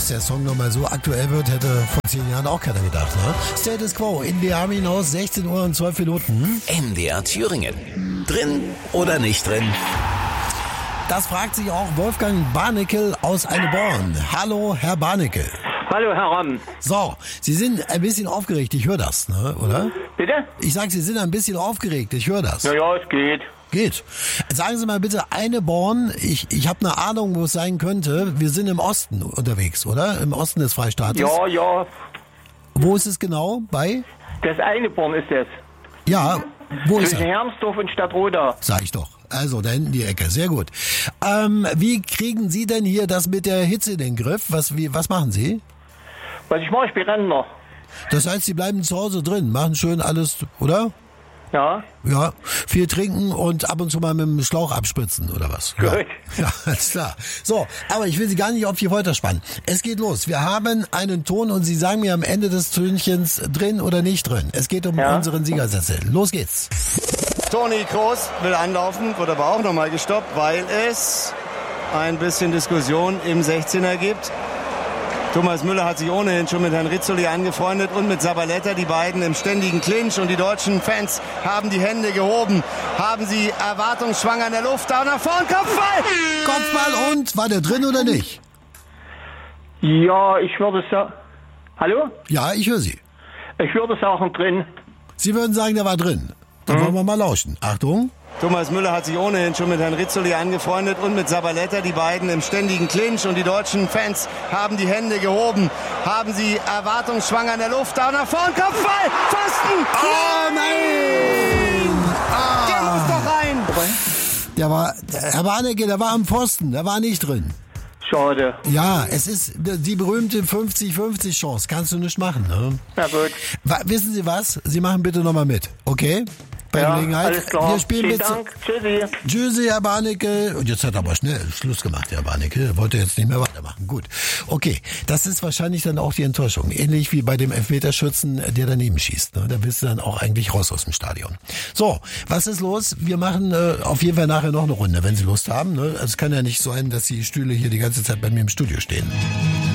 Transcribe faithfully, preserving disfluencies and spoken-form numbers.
dass der Song nochmal so aktuell wird, hätte vor zehn Jahren auch keiner gedacht. Ne? Status Quo in die Army hinaus, sechzehn Uhr und zwölf Minuten. M D R Thüringen. Drin oder nicht drin? Das fragt sich auch Wolfgang Barnickel aus Eineborn. Hallo, Herr Barnickel. Hallo, Herr Ramm. So, Sie sind ein bisschen aufgeregt, ich höre das, ne, oder? Bitte? Ich sag, Sie sind ein bisschen aufgeregt, ich höre das. Ja, ja, es geht. Geht. Sagen Sie mal bitte, Eineborn, ich, ich habe eine Ahnung, wo es sein könnte. Wir sind im Osten unterwegs, oder? Im Osten des Freistaates. Ja, ja. Wo ist es genau? Bei? Das Eineborn ist es. Ja, wo ist Zwischen er? Hermsdorf und Stadtroda. Sag ich doch. Also, da hinten die Ecke. Sehr gut. Ähm, wie kriegen Sie denn hier das mit der Hitze in den Griff? Was, wie, was machen Sie? Was ich mache, ich bin Rentner. Das heißt, Sie bleiben zu Hause drin, machen schön alles, oder? Ja. Ja, viel trinken und ab und zu mal mit dem Schlauch abspritzen, oder was? Ja. Gut. Ja, alles klar. So, aber ich will Sie gar nicht auf die Folter spannen. Es geht los. Wir haben einen Ton und Sie sagen mir am Ende des Tönchens drin oder nicht drin. Es geht um Ja. unseren Siegersätze. Los geht's. Toni Kroos will anlaufen, wird aber auch nochmal gestoppt, weil es ein bisschen Diskussion im sechzehner gibt. Thomas Müller hat sich ohnehin schon mit Herrn Rizzoli angefreundet und mit Zabaleta, die beiden im ständigen Clinch. Und die deutschen Fans haben die Hände gehoben, haben sie erwartungsschwanger in der Luft. Da nach vorn, Kopfball! Kopfball und, war der drin oder nicht? Ja, ich würde sagen... Hallo? Ja, ich höre Sie. Ich würde sagen drin. Sie würden sagen, der war drin. Dann wollen wir mal lauschen. Achtung. Thomas Müller hat sich ohnehin schon mit Herrn Rizzoli angefreundet und mit Zabaleta, die beiden im ständigen Clinch. Und die deutschen Fans haben die Hände gehoben, haben sie erwartungsschwanger in der Luft. Da nach vorn, Kopfball! Pfosten! Oh nein! Der muss Ah, doch rein! der war, Herr Warnecke, der war am Pfosten, der war nicht drin. Schade. Ja, es ist die berühmte fünfzig fünfzig Chance. Kannst du nicht machen, ne? Na gut. Wa- Wissen Sie was? Sie machen bitte nochmal mit, okay? Bei Ja, Gelegenheit. alles klar. Wir spielen Vielen mit. Dank. Tschüssi. Tschüssi, Herr Barnickel. Und jetzt hat er aber schnell Schluss gemacht, Herr Barnickel. Er wollte jetzt nicht mehr weitermachen. Gut. Okay. Das ist wahrscheinlich dann auch die Enttäuschung. Ähnlich wie bei dem Elfmeterschützen, der daneben schießt. Ne? Da bist du dann auch eigentlich raus aus dem Stadion. So, was ist los? Wir machen äh, auf jeden Fall nachher noch eine Runde, wenn Sie Lust haben. Ne? Es kann ja nicht sein, dass die Stühle hier die ganze Zeit bei mir im Studio stehen.